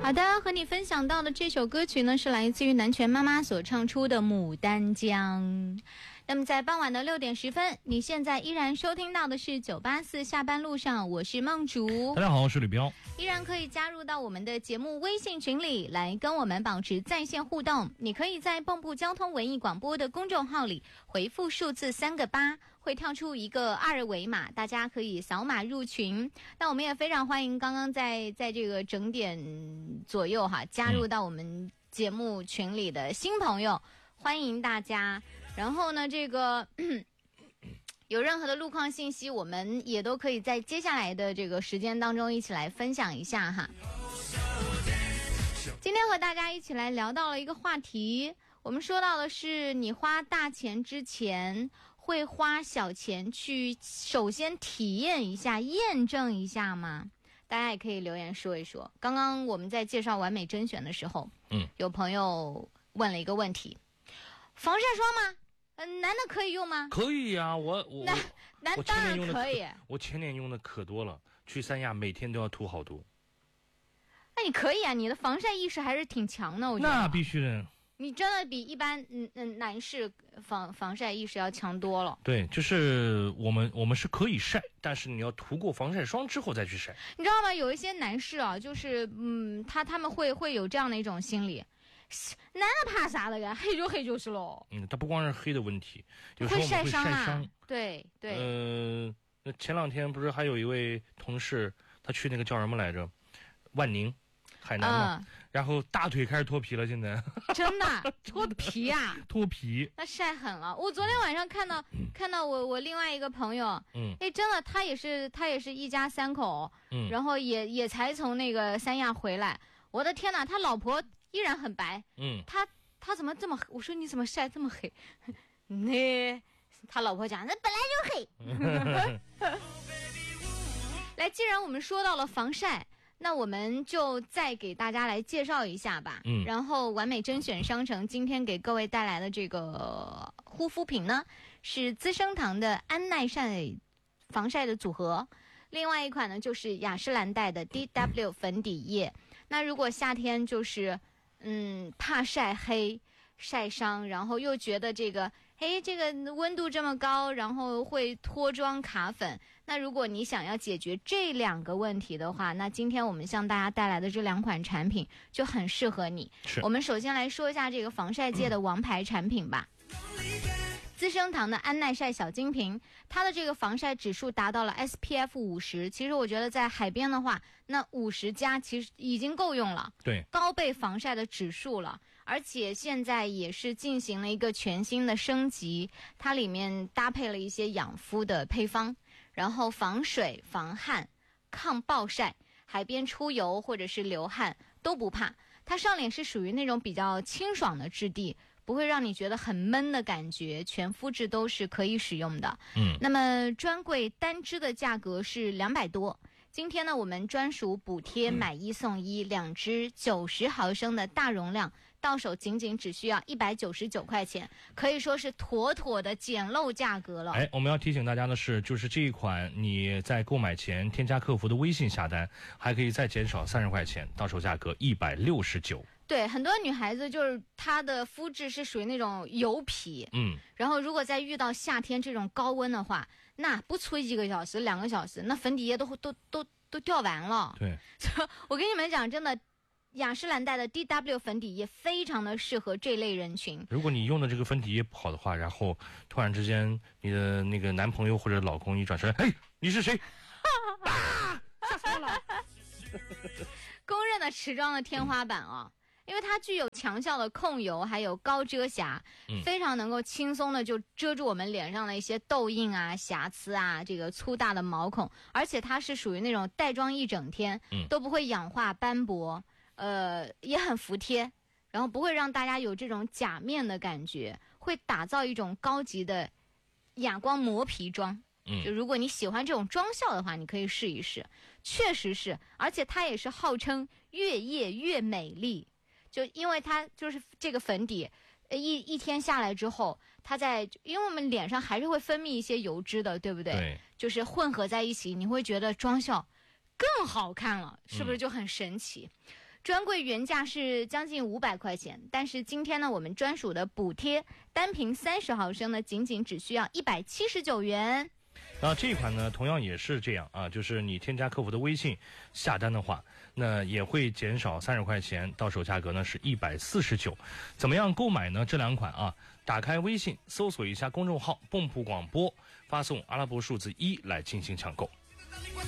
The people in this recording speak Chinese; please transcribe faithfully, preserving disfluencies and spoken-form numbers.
好的，和你分享到的这首歌曲呢，是来自于南拳妈妈所唱出的《牡丹江》。那么在傍晚的六点十分，你现在依然收听到的是九八四下班路上，我是梦竹。 大家好，我是吕彪。 依然可以加入到我们的节目微信群里来跟我们保持在线互动。你可以在蚌埠交通文艺广播的公众号里回复数字三个八，会跳出一个二维码，大家可以扫码入群。那我们也非常欢迎刚刚在在这个整点左右哈加入到我们节目群里的新朋友，欢迎大家。然后呢，这个有任何的路况信息，我们也都可以在接下来的这个时间当中一起来分享一下哈。今天和大家一起来聊到了一个话题，我们说到的是你花大钱之前会花小钱去首先体验一下验证一下吗？大家也可以留言说一说。刚刚我们在介绍完美甄选的时候，嗯，有朋友问了一个问题，防晒霜吗？嗯，男的可以用吗？ 可以呀、啊，我我男男当然可以。 我前年用的可多了，去三亚每天都要涂好多。 那你可以啊，你的防晒意识还是挺强的，我觉得。 那必须的。 你真的比一般嗯嗯男士防防晒意识要强多了。 对，就是我们我们是可以晒，但是你要涂过防晒霜之后再去晒。 你知道吗？有一些男士啊，就是嗯，他他们会会有这样的一种心理。男的怕啥的呀？黑就黑就是喽。 嗯，它不光是黑的问题，有时候我们会晒伤。 会晒伤啊、对对。 呃，那前两天不是还有一位同事，他去那个叫什么来着？万宁。海南嘛、嗯，然后大腿开始脱皮了，现在真的脱皮啊？ 脱皮， 那晒狠了。我昨天晚上看到、嗯、看到我我另外一个朋友，嗯，哎，真的，他也是他也是一家三口，嗯，然后也也才从那个三亚回来。我的天哪，他老婆依然很白，嗯，他他怎么这么？我说你怎么晒这么黑？那他老婆讲，那本来就黑。来，既然我们说到了防晒。那我们就再给大家来介绍一下吧。嗯，然后完美甄选商城今天给各位带来的这个护肤品呢，是资生堂的安耐晒防晒的组合，另外一款呢就是雅诗兰黛的 D W 粉底液。那如果夏天就是嗯怕晒黑、晒伤，然后又觉得这个哎这个温度这么高，然后会脱妆卡粉。那如果你想要解决这两个问题的话，那今天我们向大家带来的这两款产品就很适合你。我们首先来说一下这个防晒界的王牌产品吧。嗯、资生堂的安耐晒小金瓶，它的这个防晒指数达到了 S P F 五十。其实我觉得在海边的话，那五十加其实已经够用了。 对， 高倍防晒的指数了。而且现在也是进行了一个全新的升级，它里面搭配了一些养肤的配方。然后防水、防汗、抗暴晒，海边出游或者是流汗都不怕。它上脸是属于那种比较清爽的质地，不会让你觉得很闷的感觉，全肤质都是可以使用的。嗯，那么专柜单支的价格是两百多。今天呢，我们专属补贴买一送一，两支九十毫升的大容量，到手仅仅只需要一百九十九块钱，可以说是妥妥的捡漏价格了。 哎，我们要提醒大家的是，就是这一款你在购买前添加客服的微信下单，还可以再减少三十块钱，到手价格一百六十九。 对，很多女孩子就是她的肤质是属于那种油皮，嗯，然后如果再遇到夏天这种高温的话，那不吹几个小时、两个小时，那粉底液都都都都掉完了。 对， 我跟你们讲，真的，雅诗兰黛的 D W 粉底液非常的适合这类人群。 如果你用的这个粉底液不好的话，然后突然之间你的那个男朋友或者老公一转身，嘿，你是谁？啊，吓死我了！ 公认的持妆的天花板啊。因为它具有强效的控油，还有高遮瑕，嗯、非常能够轻松的就遮住我们脸上的一些痘印啊、瑕疵啊，这个粗大的毛孔，而且它是属于那种带妆一整天、嗯、都不会氧化斑驳，呃，也很服帖，然后不会让大家有这种假面的感觉，会打造一种高级的哑光磨皮妆。嗯，就如果你喜欢这种妆效的话，你可以试一试，确实是，而且它也是号称越夜越美丽。就因为它就是这个粉底，一一天下来之后，它在因为我们脸上还是会分泌一些油脂的，对不对？ 对， 就是混合在一起，你会觉得妆效更好看了，是不是就很神奇？嗯、 专柜原价是将近五百块钱，但是今天呢，我们专属的补贴，单瓶三十毫升呢，仅仅只需要一百七十九元。 然后这一款呢，同样也是这样啊，就是你添加客服的微信下单的话，那也会减少三十块钱，到手价格呢是一百四十九。怎么样购买呢？这两款啊，打开微信搜索一下公众号“蹦铺广播”，发送阿拉伯数字一来进行抢购。